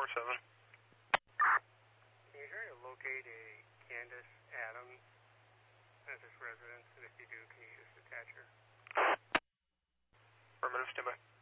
7. Can you try to locate a Candace Adams at this residence? And if you do, can you just attach her? Affirmative, standby.